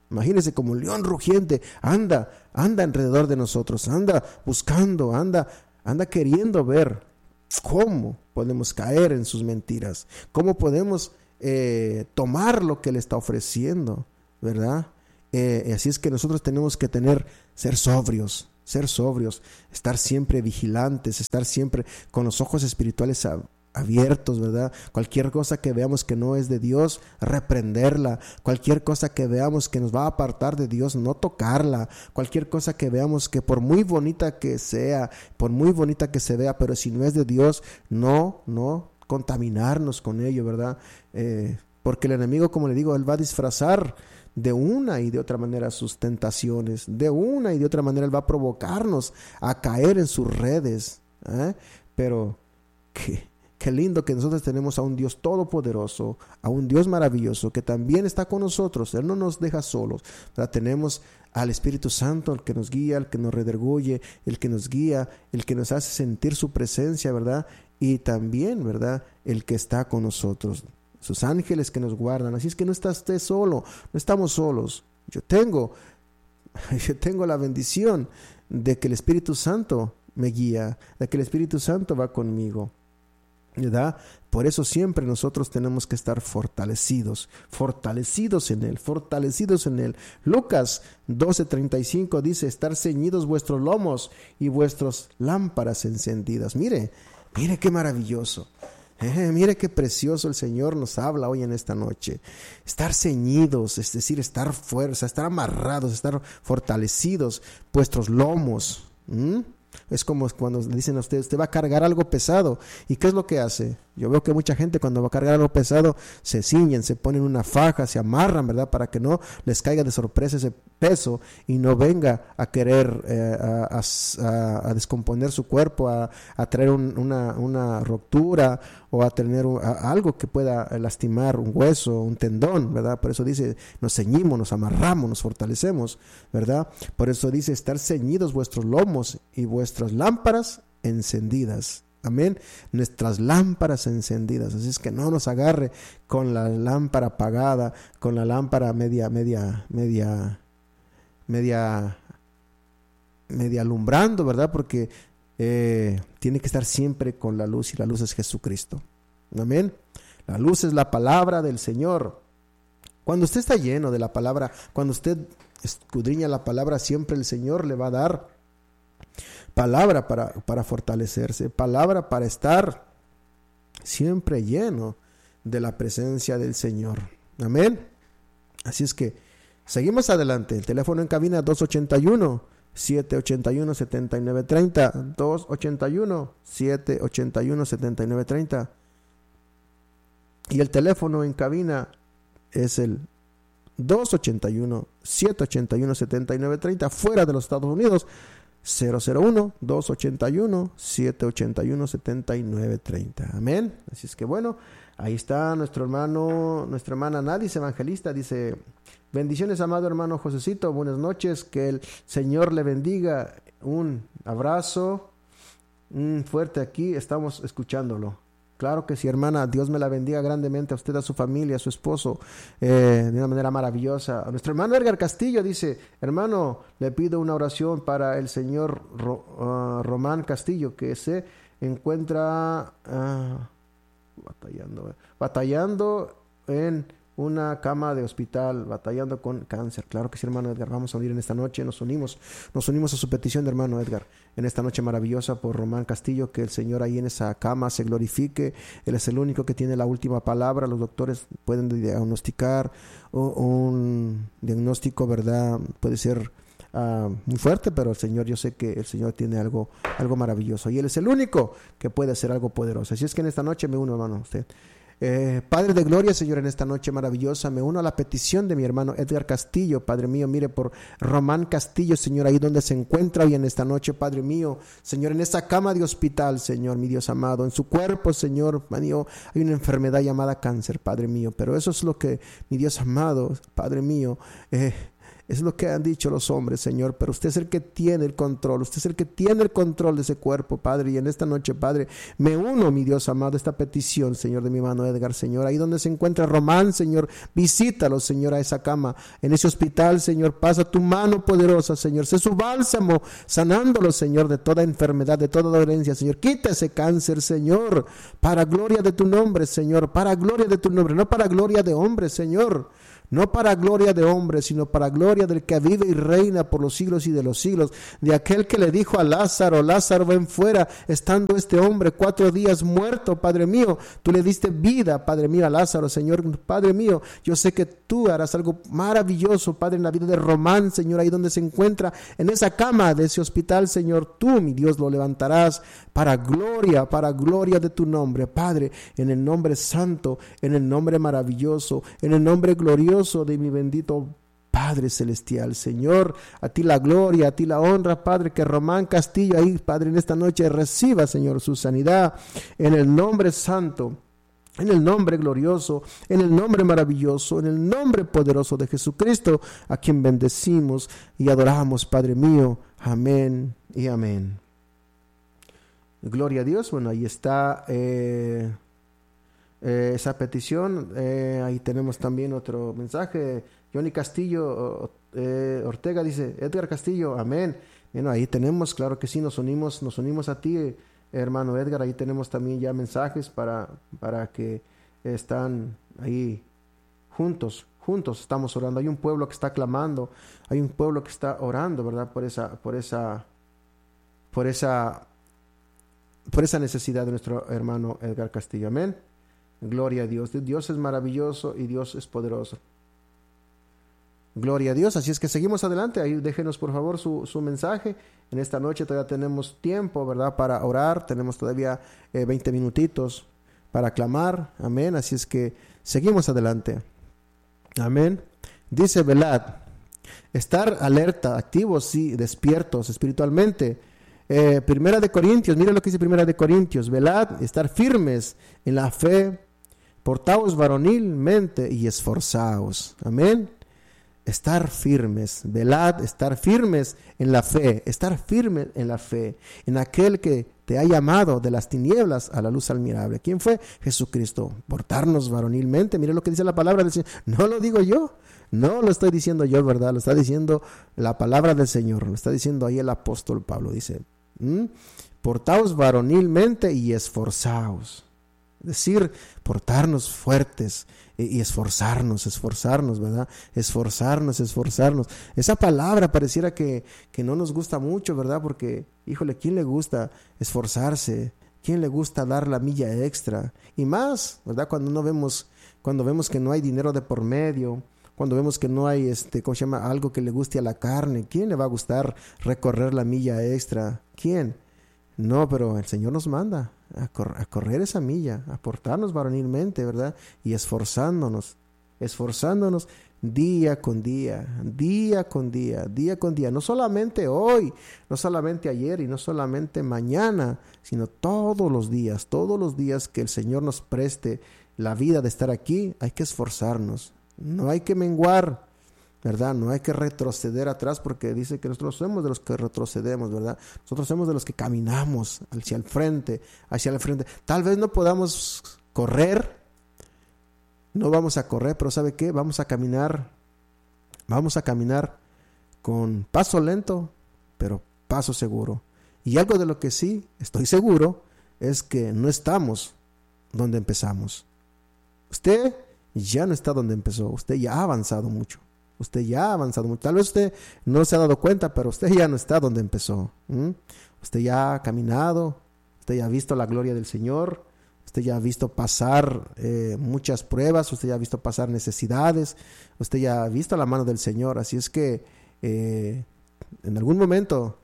Imagínese como un león rugiente, anda, anda alrededor de nosotros, anda buscando, anda, anda queriendo ver cómo podemos caer en sus mentiras, cómo podemos eh, tomar lo que Él está ofreciendo, ¿verdad? Eh, así es que nosotros tenemos que tener, ser sobrios, ser sobrios, estar siempre vigilantes, estar siempre con los ojos espirituales a, abiertos, ¿verdad? Cualquier cosa que veamos que no es de Dios, reprenderla. Cualquier cosa que veamos que nos va a apartar de Dios, no tocarla. Cualquier cosa que veamos que por muy bonita que sea, por muy bonita que se vea, pero si no es de Dios, no, no contaminarnos con ello, ¿verdad? Eh, porque el enemigo, como le digo, él va a disfrazar de una y de otra manera sus tentaciones, de una y de otra manera él va a provocarnos a caer en sus redes, ¿eh? Pero qué Qué lindo que nosotros tenemos a un Dios todopoderoso, a un Dios maravilloso que también está con nosotros. Él no nos deja solos, ¿verdad? Tenemos al Espíritu Santo, el que nos guía, el que nos redarguye, el que nos guía, el que nos hace sentir su presencia, ¿verdad? Y también, ¿verdad?, el que está con nosotros, sus ángeles que nos guardan. Así es que no está usted solo, no estamos solos. Yo tengo, yo tengo la bendición de que el Espíritu Santo me guía, de que el Espíritu Santo va conmigo, ¿verdad? Por eso siempre nosotros tenemos que estar fortalecidos, fortalecidos en Él, fortalecidos en Él. Lucas doce treinta y cinco dice, estar ceñidos vuestros lomos y vuestras lámparas encendidas. Mire, mire qué maravilloso. Eh, mire qué precioso el Señor nos habla hoy en esta noche. Estar ceñidos, es decir, estar fuerza, estar amarrados, estar fortalecidos, vuestros lomos. ¿Mm? Es como cuando le dicen a usted, usted va a cargar algo pesado. ¿Y qué es lo que hace? Yo veo que mucha gente cuando va a cargar algo pesado se ciñen, se ponen una faja, se amarran, ¿verdad? Para que no les caiga de sorpresa ese peso y no venga a querer eh, a, a, a descomponer su cuerpo, a, a traer un, una, una ruptura o a tener un, a, algo que pueda lastimar un hueso, un tendón, ¿verdad? Por eso dice, nos ceñimos, nos amarramos, nos fortalecemos, ¿verdad? Por eso dice, estar ceñidos vuestros lomos y vuestras lámparas encendidas. Amén. Nuestras lámparas encendidas. Así es que no nos agarre con la lámpara apagada, con la lámpara media, media, media, media, media alumbrando, ¿verdad? Porque eh, tiene que estar siempre con la luz y la luz es Jesucristo. Amén. La luz es la palabra del Señor. Cuando usted está lleno de la palabra, cuando usted escudriña la palabra, siempre el Señor le va a dar palabra para, para fortalecerse, palabra para estar siempre lleno de la presencia del Señor. Amén. Así es que seguimos adelante. El teléfono en cabina dos ochenta y uno, siete ochenta y uno, setenta y nueve treinta, dos ochenta y uno, siete ochenta y uno, setenta y nueve treinta. Y el teléfono en cabina es el dos ochenta y uno, siete ochenta y uno, setenta y nueve treinta, fuera de los Estados Unidos, cero cero uno, dos ochenta y uno, siete ochenta y uno, setenta y nueve treinta. Amén. Así es que bueno, ahí está nuestro hermano, nuestra hermana Nadis, evangelista, dice, bendiciones amado hermano Josecito, buenas noches, que el Señor le bendiga, un abrazo, un fuerte aquí, estamos escuchándolo. Claro que sí, hermana, Dios me la bendiga grandemente a usted, a su familia, a su esposo, eh, de una manera maravillosa. A nuestro hermano Edgar Castillo dice, hermano, le pido una oración para el señor Ro, uh, Román Castillo, que se encuentra uh, batallando, batallando en una cama de hospital, batallando con cáncer. Claro que sí, hermano Edgar, vamos a unir en esta noche, nos unimos, nos unimos a su petición de hermano Edgar, en esta noche maravillosa por Román Castillo, que el Señor ahí en esa cama se glorifique. Él es el único que tiene la última palabra, los doctores pueden diagnosticar un diagnóstico, ¿verdad? Puede ser uh, muy fuerte, pero el Señor, yo sé que el Señor tiene algo, algo maravilloso, y Él es el único que puede hacer algo poderoso. Así es que en esta noche me uno, hermano, a usted. Eh, Padre de gloria, Señor, en esta noche maravillosa me uno a la petición de mi hermano Edgar Castillo, Padre mío, mire por Román Castillo, Señor, ahí donde se encuentra hoy en esta noche, Padre mío, Señor, en esa cama de hospital, Señor, mi Dios amado, en su cuerpo, Señor, mío, hay una enfermedad llamada cáncer, Padre mío, pero eso es lo que, mi Dios amado, Padre mío, eh, Es lo que han dicho los hombres, Señor, pero usted es el que tiene el control, usted es el que tiene el control de ese cuerpo, Padre, y en esta noche, Padre, me uno, mi Dios amado, a esta petición, Señor, de mi hermano Edgar, Señor, ahí donde se encuentra Román, Señor, visítalo, Señor, a esa cama, en ese hospital, Señor, pasa tu mano poderosa, Señor, sé su bálsamo, sanándolo, Señor, de toda enfermedad, de toda dolencia, Señor, quita ese cáncer, Señor, para gloria de tu nombre, Señor, para gloria de tu nombre, no para gloria de hombre, Señor, no para gloria de hombre, sino para gloria del que vive y reina por los siglos y de los siglos, de aquel que le dijo a Lázaro, Lázaro, ven fuera, estando este hombre cuatro días muerto, Padre mío, tú le diste vida, Padre mío, a Lázaro, Señor, Padre mío, yo sé que tú harás algo maravilloso, Padre, en la vida de Román, Señor, ahí donde se encuentra, en esa cama de ese hospital, Señor, tú, mi Dios, lo levantarás para gloria, para gloria de tu nombre, Padre, en el nombre santo, en el nombre maravilloso, en el nombre glorioso de mi bendito Padre celestial, Señor, a ti la gloria, a ti la honra, Padre, que Román Castillo ahí, Padre, en esta noche reciba, Señor, su sanidad, en el nombre santo, en el nombre glorioso, en el nombre maravilloso, en el nombre poderoso de Jesucristo, a quien bendecimos y adoramos, Padre mío, amén y amén. Gloria a Dios. Bueno, ahí está eh, eh, esa petición. Eh, ahí tenemos también otro mensaje. Johnny Castillo eh, Ortega dice, Edgar Castillo, amén. Bueno, ahí tenemos, claro que sí, nos unimos, nos unimos a ti, eh, hermano Edgar. Ahí tenemos también ya mensajes para, para que están ahí juntos, juntos estamos orando. Hay un pueblo que está clamando, hay un pueblo que está orando, ¿verdad? Por esa, por esa, por esa, por esa necesidad de nuestro hermano Edgar Castillo, amén. Gloria a Dios. Dios es maravilloso y Dios es poderoso. Gloria a Dios. Así es que seguimos adelante. Ahí déjenos por favor su, su mensaje. En esta noche todavía tenemos tiempo, ¿verdad? Para orar. Tenemos todavía eh, veinte minutitos para clamar. Amén. Así es que seguimos adelante. Amén. Dice velad. Estar alerta, activos, sí, despiertos espiritualmente. Eh, Primera de Corintios, mira lo que dice Primera de Corintios, velad, estar firmes en la fe, portaos varonilmente y esforzaos, amén, estar firmes, velad, estar firmes en la fe, estar firmes en la fe, en aquel que te ha llamado de las tinieblas a la luz admirable. ¿Quién fue? Jesucristo. Portarnos varonilmente, mire lo que dice la palabra del Señor, no lo digo yo, no lo estoy diciendo yo, ¿verdad? Lo está diciendo la palabra del Señor, lo está diciendo ahí el apóstol Pablo, dice, ¿Mm? portaos varonilmente y esforzaos. Es decir, portarnos fuertes y, y esforzarnos, esforzarnos, ¿verdad? Esforzarnos, esforzarnos. Esa palabra pareciera que, que no nos gusta mucho, ¿verdad? Porque, híjole, ¿quién le gusta esforzarse? ¿Quién le gusta dar la milla extra? Y más, ¿verdad? Cuando no vemos, cuando vemos que no hay dinero de por medio, cuando vemos que no hay, este, ¿cómo se llama? Algo que le guste a la carne. ¿Quién le va a gustar recorrer la milla extra? ¿Quién? No, pero el Señor nos manda a, cor- a correr esa milla, a portarnos varonilmente, ¿verdad? Y esforzándonos, esforzándonos día con día, día con día, día con día. No solamente hoy, no solamente ayer y no solamente mañana, sino todos los días, todos los días que el Señor nos preste la vida de estar aquí, hay que esforzarnos. No hay que menguar, ¿verdad? No hay que retroceder atrás porque dice que nosotros somos de los que retrocedemos, ¿verdad? Nosotros somos de los que caminamos hacia el frente, hacia el frente. Tal vez no podamos correr, no vamos a correr, pero ¿sabe qué? Vamos a caminar, vamos a caminar con paso lento, pero paso seguro. Y algo de lo que sí estoy seguro es que no estamos donde empezamos. Usted ya no está donde empezó, usted ya ha avanzado mucho, usted ya ha avanzado mucho, tal vez usted no se ha dado cuenta, pero usted ya no está donde empezó. ¿Mm? Usted ya ha caminado, usted ya ha visto la gloria del Señor, usted ya ha visto pasar eh, muchas pruebas, usted ya ha visto pasar necesidades, usted ya ha visto la mano del Señor, así es que eh, en algún momento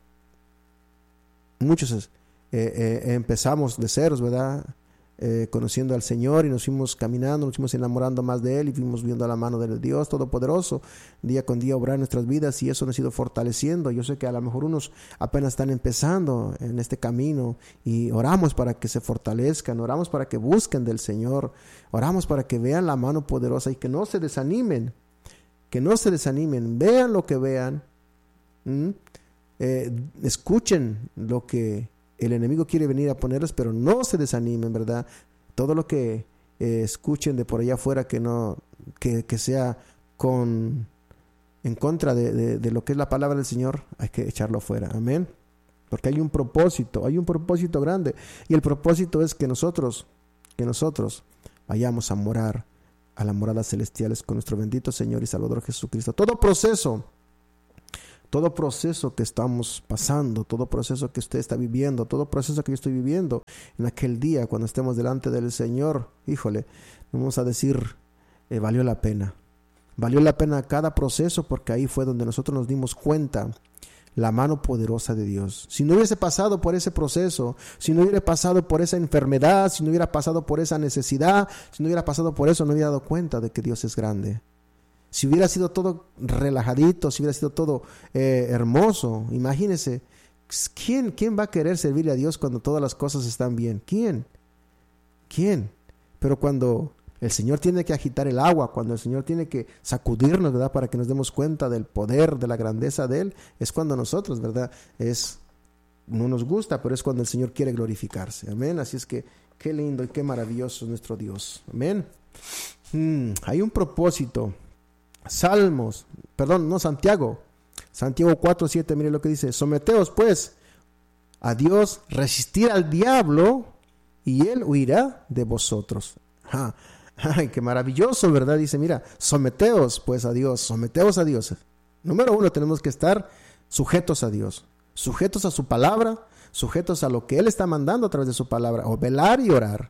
muchos eh, eh, empezamos de ceros, ¿verdad? Eh, conociendo al Señor y nos fuimos caminando, nos fuimos enamorando más de Él y fuimos viendo la mano del Dios Todopoderoso día con día obrar en nuestras vidas y eso nos ha ido fortaleciendo. Yo sé que a lo mejor unos apenas están empezando en este camino y oramos para que se fortalezcan, oramos para que busquen del Señor, oramos para que vean la mano poderosa y que no se desanimen, que no se desanimen, vean lo que vean, ¿Mm? eh, escuchen lo que el enemigo quiere venir a ponerles, pero no se desanimen, ¿verdad? Todo lo que eh, escuchen de por allá afuera que no, que, que sea con en contra de, de, de lo que es la palabra del Señor, hay que echarlo afuera, amén. Porque hay un propósito, hay un propósito grande, y el propósito es que nosotros, que nosotros vayamos a morar a las moradas celestiales con nuestro bendito Señor y Salvador Jesucristo. Todo proceso, todo proceso que estamos pasando, todo proceso que usted está viviendo, todo proceso que yo estoy viviendo, en aquel día cuando estemos delante del Señor, híjole, vamos a decir, eh, valió la pena. Valió la pena cada proceso, porque ahí fue donde nosotros nos dimos cuenta la mano poderosa de Dios. Si no hubiese pasado por ese proceso, si no hubiera pasado por esa enfermedad, si no hubiera pasado por esa necesidad, si no hubiera pasado por eso, no hubiera dado cuenta de que Dios es grande. Si hubiera sido todo relajadito, si hubiera sido todo eh, hermoso, imagínese, ¿quién, ¿quién va a querer servirle a Dios cuando todas las cosas están bien? ¿Quién? ¿Quién? Pero cuando el Señor tiene que agitar el agua, cuando el Señor tiene que sacudirnos, ¿verdad? Para que nos demos cuenta del poder, de la grandeza de Él, es cuando nosotros, ¿verdad? Es, no nos gusta, pero es cuando el Señor quiere glorificarse. Amén. Así es que qué lindo y qué maravilloso es nuestro Dios. Amén. Hmm, hay un propósito. Salmos, perdón, no Santiago. Santiago cuatro siete, mire lo que dice. Someteos pues a Dios, resistir al diablo y Él huirá de vosotros. Ja. Ay, qué maravilloso, ¿verdad? Dice, mira, someteos pues a Dios, someteos a Dios. Número uno, tenemos que estar sujetos a Dios, sujetos a su palabra, sujetos a lo que Él está mandando a través de su palabra, o velar y orar,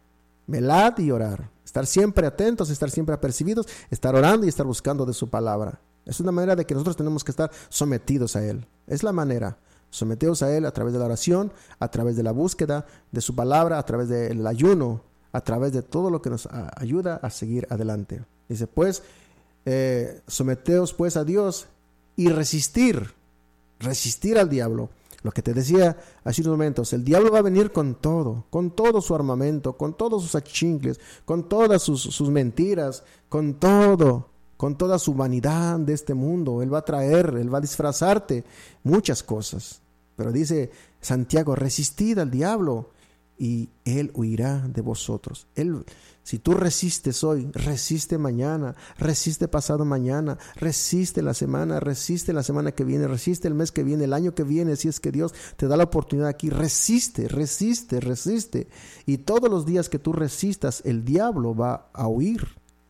velar y orar, estar siempre atentos, estar siempre apercibidos, estar orando y estar buscando de su palabra. Es una manera de que nosotros tenemos que estar sometidos a Él, es la manera. Someteos a Él a través de la oración, a través de la búsqueda de su palabra, a través del ayuno, a través de todo lo que nos ayuda a seguir adelante. Dice, pues, eh, someteos pues a Dios y resistir, resistir al diablo. Lo que te decía hace unos momentos, el diablo va a venir con todo, con todo su armamento, con todos sus achincles, con todas sus, sus mentiras, con todo, con toda su vanidad de este mundo. Él va a traer, él va a disfrazarte muchas cosas. Pero dice Santiago, resistid al diablo y Él huirá de vosotros. Él, si tú resistes hoy, resiste mañana, resiste pasado mañana, resiste la semana, resiste la semana que viene, resiste el mes que viene, el año que viene, si es que Dios te da la oportunidad aquí, resiste, resiste, resiste. Y todos los días que tú resistas, el diablo va a huir,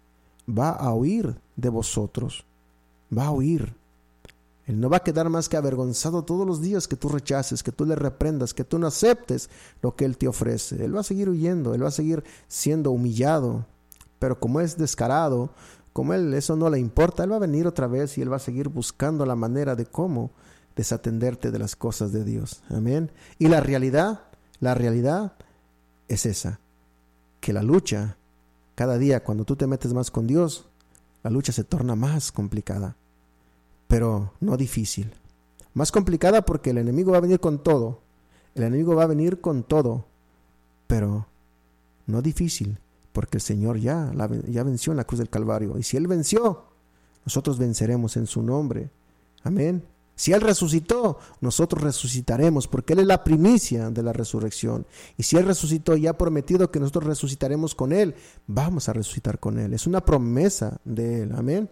va a huir de vosotros, va a huir. Él no va a quedar más que avergonzado todos los días que tú rechaces, que tú le reprendas, que tú no aceptes lo que Él te ofrece. Él va a seguir huyendo, Él va a seguir siendo humillado. Pero como es descarado, como Él eso no le importa, Él va a venir otra vez y Él va a seguir buscando la manera de cómo desatenderte de las cosas de Dios. Amén. Y la realidad, la realidad es esa, que la lucha, cada día cuando tú te metes más con Dios, la lucha se torna más complicada. Pero no difícil. Más complicada porque el enemigo va a venir con todo. El enemigo va a venir con todo. Pero no difícil, porque el Señor ya, la, ya venció en la cruz del Calvario. Y si Él venció, nosotros venceremos en su nombre. Amén. Si Él resucitó, nosotros resucitaremos, porque Él es la primicia de la resurrección. Y si Él resucitó y ha prometido que nosotros resucitaremos con Él, vamos a resucitar con Él. Es una promesa de Él. Amén.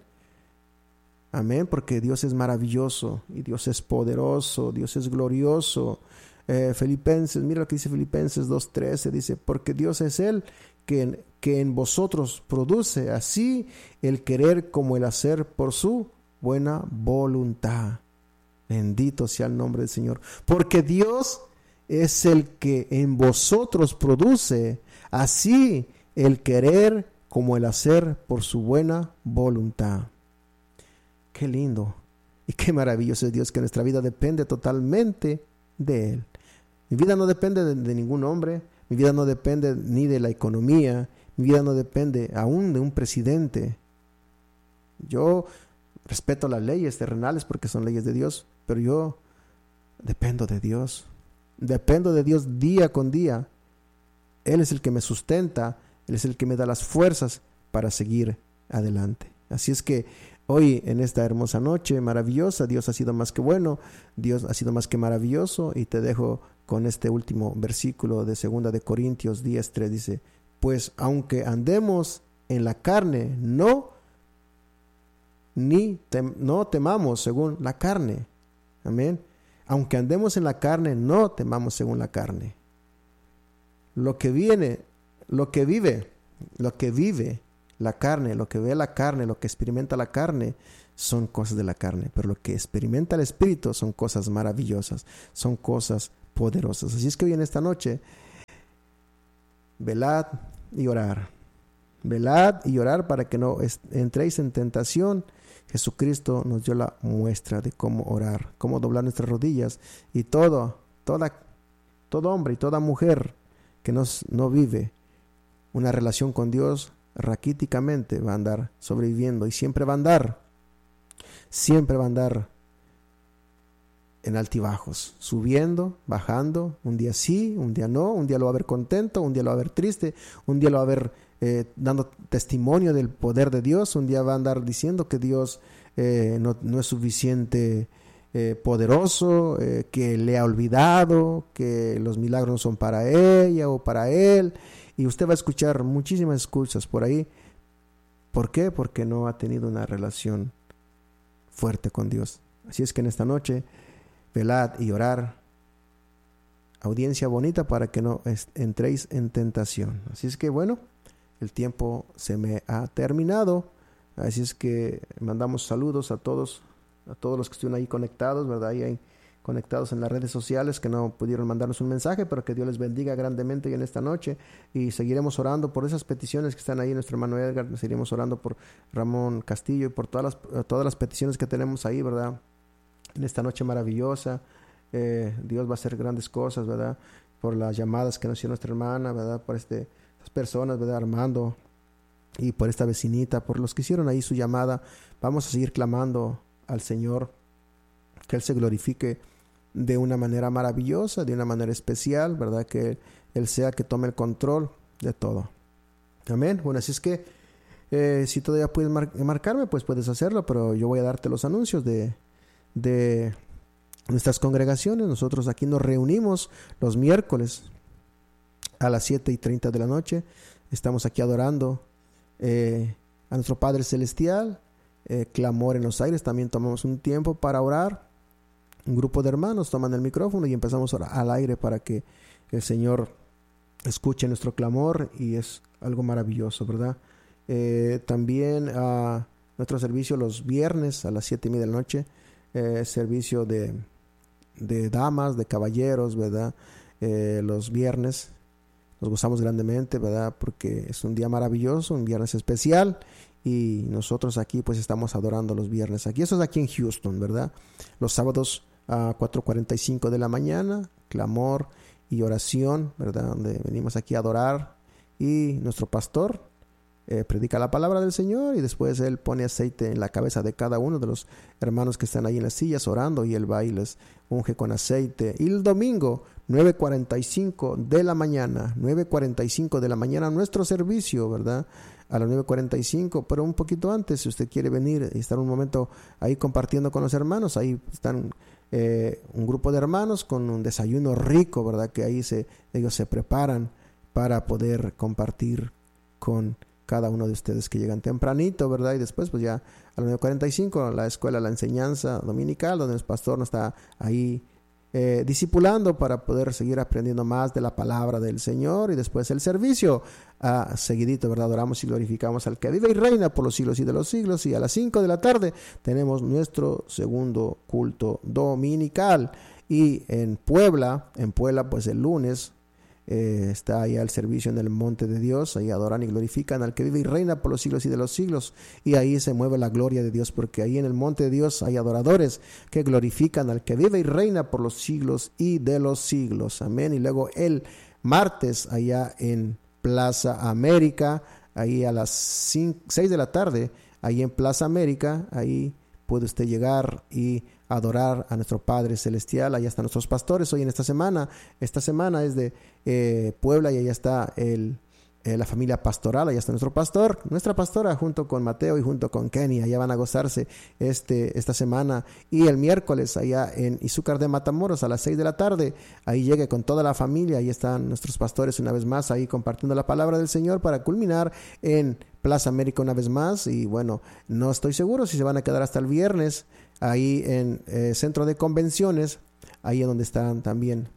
Amén, porque Dios es maravilloso y Dios es poderoso, Dios es glorioso. Eh, Filipenses, mira lo que dice Filipenses dos trece, dice, porque Dios es Él que, que en vosotros produce así el querer como el hacer por su buena voluntad. Bendito sea el nombre del Señor. Porque Dios es el que en vosotros produce así el querer como el hacer por su buena voluntad. Qué lindo y qué maravilloso es Dios, que nuestra vida depende totalmente de Él. Mi vida no depende de, de ningún hombre, mi vida no depende ni de la economía, mi vida no depende aún de un presidente. Yo respeto las leyes terrenales porque son leyes de Dios, pero yo dependo de Dios. Dependo de Dios día con día. Él es el que me sustenta, Él es el que me da las fuerzas para seguir adelante. Así es que hoy en esta hermosa noche maravillosa. Dios ha sido más que bueno, Dios ha sido más que maravilloso, y te dejo con este último versículo de segunda de Corintios diez tres. Dice: pues aunque andemos en la carne, no ni tem, no temamos según la carne. Amén. Aunque andemos en la carne, no temamos según la carne. Lo que viene, lo que vive, lo que vive la carne, lo que ve la carne, lo que experimenta la carne, son cosas de la carne. Pero lo que experimenta el Espíritu son cosas maravillosas, son cosas poderosas. Así es que hoy en esta noche, velad y orar. Velad y orar para que no entréis en tentación. Jesucristo nos dio la muestra de cómo orar, cómo doblar nuestras rodillas, y todo, toda, todo hombre y toda mujer que nos, no vive una relación con Dios raquíticamente va a andar sobreviviendo, y siempre va a andar, siempre va a andar en altibajos, subiendo, bajando, un día sí, un día no, un día lo va a ver contento, un día lo va a ver triste, un día lo va a ver eh, dando testimonio del poder de Dios, un día va a andar diciendo que Dios eh, no, no es suficiente eh, poderoso, eh, que le ha olvidado, que los milagros no son para ella o para él, y usted va a escuchar muchísimas excusas por ahí. ¿Por qué? Porque no ha tenido una relación fuerte con Dios. Así es que en esta noche, velad y orar, audiencia bonita, para que no entréis en tentación. Así es que bueno, el tiempo se me ha terminado. Así es que mandamos saludos a todos, a todos los que estuvieron ahí conectados, ¿verdad? Ahí hay conectados en las redes sociales que no pudieron mandarnos un mensaje, pero que Dios les bendiga grandemente hoy en esta noche, y seguiremos orando por esas peticiones que están ahí. Nuestro hermano Edgar, seguiremos orando por Ramón Castillo y por todas las, todas las peticiones que tenemos ahí, ¿verdad? En esta noche maravillosa, eh, Dios va a hacer grandes cosas, ¿verdad? Por las llamadas que nos hizo nuestra hermana, ¿verdad? Por este, estas personas, ¿verdad? Armando, y por esta vecinita, por los que hicieron ahí su llamada. Vamos a seguir clamando al Señor, que Él se glorifique de una manera maravillosa, de una manera especial, ¿verdad? Que Él sea que tome el control de todo. Amén. Bueno, así es que eh, si todavía puedes mar- marcarme, pues puedes hacerlo, pero yo voy a darte los anuncios de, de nuestras congregaciones. Nosotros aquí nos reunimos los miércoles a las siete y treinta de la noche. Estamos aquí adorando eh, a nuestro Padre Celestial. Eh, clamor en los aires. También tomamos un tiempo para orar. Un grupo de hermanos toman el micrófono y empezamos a orar al aire para que el Señor escuche nuestro clamor, y es algo maravilloso, ¿verdad? Eh, también uh, nuestro servicio los viernes a las siete y media de la noche, eh, servicio de, de damas, de caballeros, ¿verdad? Eh, los viernes nos gozamos grandemente, ¿verdad? Porque es un día maravilloso, un viernes especial, y nosotros aquí pues estamos adorando los viernes. Aquí, eso es aquí en Houston, ¿verdad? Los sábados a cuatro cuarenta y cinco de la mañana, clamor y oración, ¿verdad? Donde venimos aquí a adorar, y nuestro pastor eh, predica la palabra del Señor, y después él pone aceite en la cabeza de cada uno de los hermanos que están ahí en las sillas orando, y él va y les unge con aceite. Y el domingo, nueve cuarenta y cinco de la mañana, nueve cuarenta y cinco de la mañana, nuestro servicio, ¿verdad? A las nueve cuarenta y cinco, pero un poquito antes, si usted quiere venir y estar un momento ahí compartiendo con los hermanos, ahí están eh, un grupo de hermanos con un desayuno rico, ¿verdad? Que ahí se, ellos se preparan para poder compartir con cada uno de ustedes que llegan tempranito, ¿verdad? Y después pues ya a las nueve cuarenta y cinco la escuela, la enseñanza dominical, donde el pastor nos está ahí eh, discipulando para poder seguir aprendiendo más de la palabra del Señor, y después el servicio uh, seguidito, ¿verdad? Adoramos y glorificamos al que vive y reina por los siglos y de los siglos, y a las cinco de la tarde tenemos nuestro segundo culto dominical. Y en Puebla, en Puebla pues el lunes Eh, está allá el servicio en el monte de Dios. Ahí adoran y glorifican al que vive y reina por los siglos y de los siglos, y ahí se mueve la gloria de Dios, porque ahí en el monte de Dios hay adoradores que glorifican al que vive y reina por los siglos y de los siglos. Amén. Y luego el martes allá en Plaza América, ahí a las seis de la tarde, ahí en Plaza América, ahí puede usted llegar y adorar a nuestro Padre Celestial. Allá están nuestros pastores hoy en esta semana. Esta semana es de eh, Puebla, y allá está el, eh, la familia pastoral. Allá está nuestro pastor, nuestra pastora, junto con Mateo y junto con Kenny. Allá van a gozarse este, esta semana. Y el miércoles allá en Izúcar de Matamoros a las seis de la tarde. Ahí llegue con toda la familia. Ahí están nuestros pastores una vez más ahí compartiendo la palabra del Señor para culminar en Plaza América una vez más. Y bueno, no estoy seguro si se van a quedar hasta el viernes ahí en eh, Centro de Convenciones, ahí es donde están también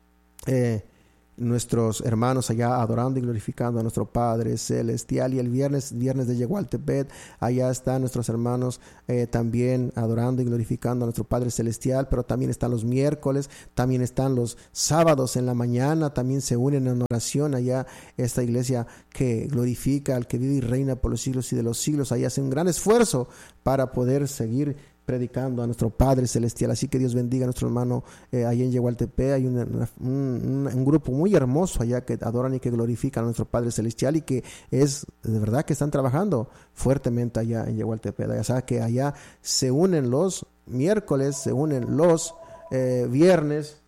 eh, nuestros hermanos allá adorando y glorificando a nuestro Padre Celestial. Y el viernes, viernes de Yegualtepec, allá están nuestros hermanos eh, también adorando y glorificando a nuestro Padre Celestial. Pero también están los miércoles, también están los sábados en la mañana, también se unen en oración allá esta iglesia que glorifica al que vive y reina por los siglos y de los siglos. Allá hacen un gran esfuerzo para poder seguir predicando a nuestro Padre Celestial. Así que Dios bendiga a nuestro hermano eh, allá en Yegualtepec. Hay una, una, un, un grupo muy hermoso allá que adoran y que glorifican a nuestro Padre Celestial, y que es de verdad que están trabajando fuertemente allá en Yegualtepec. Ya sabe que allá se unen los miércoles, se unen los eh, viernes,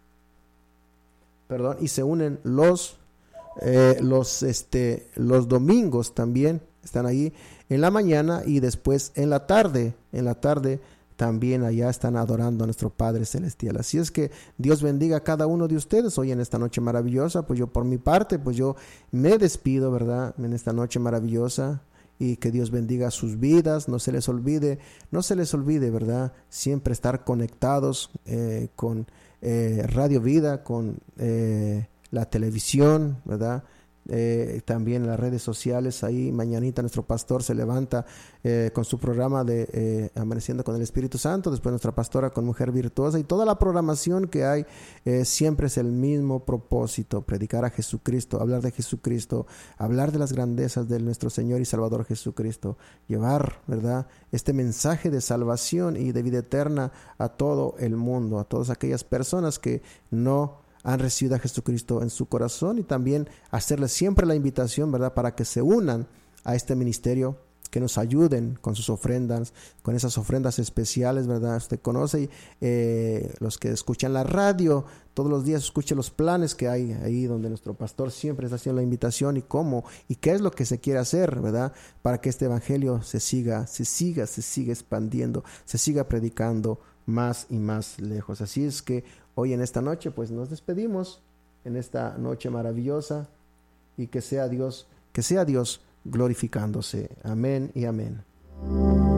perdón, y se unen los eh, los este los domingos también. Están ahí en la mañana y después en la tarde, en la tarde también allá están adorando a nuestro Padre Celestial. Así es que Dios bendiga a cada uno de ustedes hoy en esta noche maravillosa. Pues yo por mi parte, pues yo me despido, ¿verdad? En esta noche maravillosa, y que Dios bendiga sus vidas. No se les olvide, no se les olvide, ¿verdad? Siempre estar conectados eh, con eh, Radio Vida, con eh, la televisión, ¿verdad? Eh, también en las redes sociales. Ahí mañanita nuestro pastor se levanta eh, con su programa de eh, Amaneciendo con el Espíritu Santo, después nuestra pastora con Mujer Virtuosa, y toda la programación que hay eh, siempre es el mismo propósito: predicar a Jesucristo, hablar de Jesucristo, hablar de las grandezas de nuestro Señor y Salvador Jesucristo, llevar, ¿verdad?, este mensaje de salvación y de vida eterna a todo el mundo, a todas aquellas personas que no han recibido a Jesucristo en su corazón, y también hacerles siempre la invitación, ¿verdad?, para que se unan a este ministerio, que nos ayuden con sus ofrendas, con esas ofrendas especiales, ¿verdad? Usted conoce, eh, los que escuchan la radio, todos los días escuche los planes que hay ahí, donde nuestro pastor siempre está haciendo la invitación, y cómo, y qué es lo que se quiere hacer, ¿verdad?, para que este evangelio se siga, se siga, se siga expandiendo, se siga predicando más y más lejos. Así es que hoy en esta noche pues nos despedimos en esta noche maravillosa, y que sea Dios, que sea Dios glorificándose. Amén y amén.